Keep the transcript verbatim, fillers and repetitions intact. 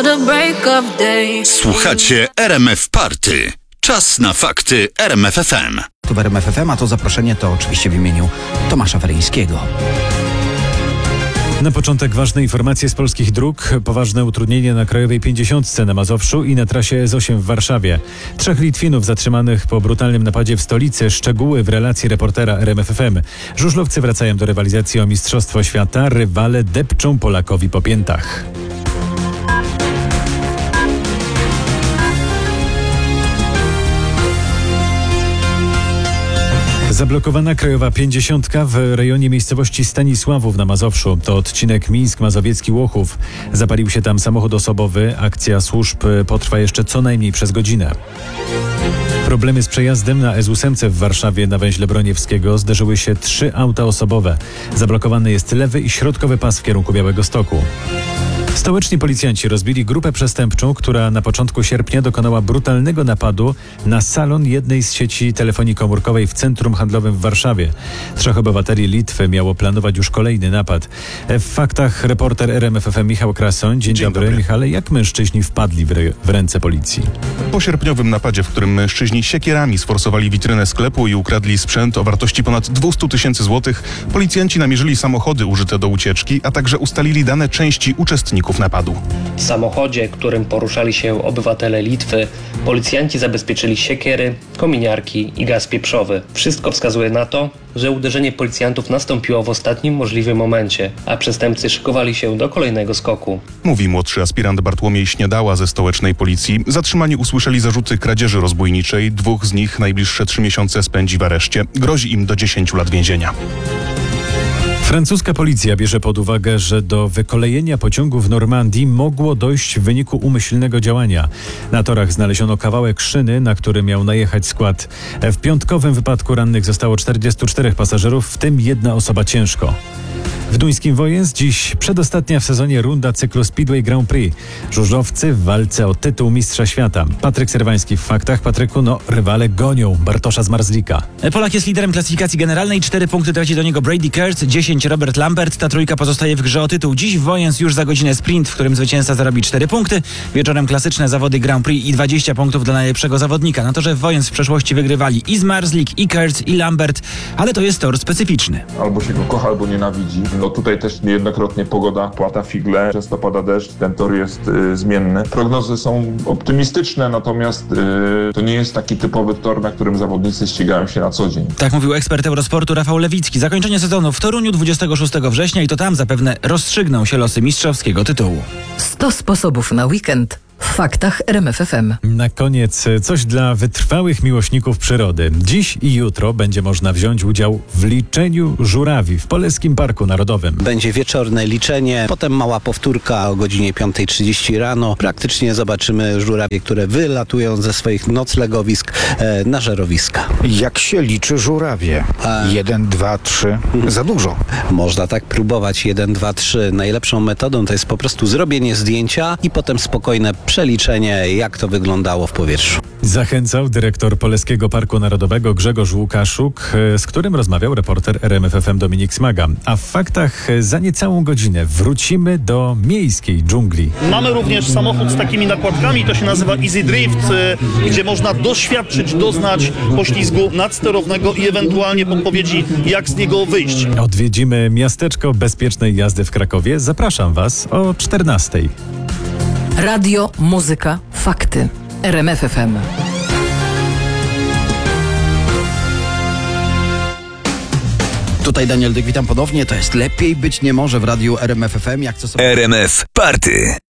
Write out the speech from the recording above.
the break of day. Słuchacie R M F Party. Czas na fakty R M F F M. Tu w R M F F M, a to zaproszenie to oczywiście w imieniu Tomasza Weryńskiego. Na początek ważne informacje z polskich dróg. Poważne utrudnienie na Krajowej pięćdziesiątce na Mazowszu i na trasie S osiem w Warszawie. Trzech Litwinów zatrzymanych po brutalnym napadzie w stolicy. Szczegóły w relacji reportera R M F F M. Żużlowcy wracają do rywalizacji o Mistrzostwo Świata. Rywale depczą Polakowi po piętach. Zablokowana Krajowa pięćdziesiątka w rejonie miejscowości Stanisławów na Mazowszu. To odcinek Mińsk Mazowiecki-Łochów. Zapalił się tam samochód osobowy. Akcja służb potrwa jeszcze co najmniej przez godzinę. Problemy z przejazdem na S osiem w Warszawie na węźle Broniewskiego. Zderzyły się trzy auta osobowe. Zablokowany jest lewy i środkowy pas w kierunku Białegostoku. Stołeczni policjanci rozbili grupę przestępczą, która na początku sierpnia dokonała brutalnego napadu na salon jednej z sieci telefonii komórkowej w centrum handlowym w Warszawie. Trzech obywateli Litwy miało planować już kolejny napad. W faktach reporter R M F F M Michał Krasoń. Dzień, Dzień dobry. dobry. Michale, jak mężczyźni wpadli w, re- w ręce policji? Po sierpniowym napadzie, w którym mężczyźni siekierami sforsowali witrynę sklepu i ukradli sprzęt o wartości ponad dwieście tysięcy złotych, policjanci namierzyli samochody użyte do ucieczki, a także ustalili dane części uczestników napadu. W samochodzie, którym poruszali się obywatele Litwy, policjanci zabezpieczyli siekiery, kominiarki i gaz pieprzowy. Wszystko wskazuje na to, że uderzenie policjantów nastąpiło w ostatnim możliwym momencie, a przestępcy szykowali się do kolejnego skoku. Mówi młodszy aspirant Bartłomiej Śniadała ze stołecznej policji. Zatrzymani usłyszeli zarzuty kradzieży rozbójniczej. Dwóch z nich najbliższe trzy miesiące spędzi w areszcie. Grozi im do dziesięciu lat więzienia. Francuska policja bierze pod uwagę, że do wykolejenia pociągu w Normandii mogło dojść w wyniku umyślnego działania. Na torach znaleziono kawałek szyny, na który miał najechać skład. W piątkowym wypadku rannych zostało czterdziestu czterech pasażerów, w tym jedna osoba ciężko. W duńskim Wojens dziś przedostatnia w sezonie runda cyklu Speedway Grand Prix. Żużlowcy w walce o tytuł mistrza świata. Patryk Serwański w faktach. Patryku, no rywale gonią Bartosza z Marzlika. Polak jest liderem klasyfikacji generalnej. Cztery punkty traci do niego Brady Kurtz, dziesięć Robert Lambert. Ta trójka pozostaje w grze o tytuł. Dziś w Wojens już za godzinę sprint, w którym zwycięzca zarobi cztery punkty. Wieczorem klasyczne zawody Grand Prix i dwadzieścia punktów dla najlepszego zawodnika. Na torze w Wojens w przeszłości wygrywali i z Marzlik, i Kurtz, i Lambert, ale to jest tor specyficzny. Albo się go kocha, albo nienawidzi. No tutaj też niejednokrotnie pogoda płata figle, często pada deszcz, ten tor jest y, zmienny. Prognozy są optymistyczne, natomiast y, to nie jest taki typowy tor, na którym zawodnicy ścigają się na co dzień. Tak mówił ekspert Eurosportu Rafał Lewicki. Zakończenie sezonu w Toruniu dwudziestego szóstego września i to tam zapewne rozstrzygną się losy mistrzowskiego tytułu. sto sposobów na weekend. W faktach R M F F M. Na koniec coś dla wytrwałych miłośników przyrody. Dziś i jutro będzie można wziąć udział w liczeniu żurawi w Polskim Parku Narodowym. Będzie wieczorne liczenie, potem mała powtórka o godzinie piątej trzydzieści rano. Praktycznie zobaczymy żurawie, które wylatują ze swoich noclegowisk e, na żerowiska. Jak się liczy żurawie? E... Jeden, dwa, trzy. Za dużo. Można tak próbować. Jeden, dwa, trzy. Najlepszą metodą to jest po prostu zrobienie zdjęcia i potem spokojne przeliczenie, jak to wyglądało w powietrzu. Zachęcał dyrektor Polskiego Parku Narodowego Grzegorz Łukaszuk, z którym rozmawiał reporter R M F F M Dominik Smaga. A w faktach za niecałą godzinę wrócimy do miejskiej dżungli. Mamy również samochód z takimi nakładkami, to się nazywa Easy Drift, gdzie można doświadczyć, doznać poślizgu nadsterownego i ewentualnie podpowiedzi, jak z niego wyjść. Odwiedzimy miasteczko bezpiecznej jazdy w Krakowie. Zapraszam Was o czternastej. Radio, muzyka, fakty. R M F F M. Tutaj Daniel Dyk, witam ponownie. To jest Lepiej być nie może w radiu R M F F M. Jak co sobie... R M F Party.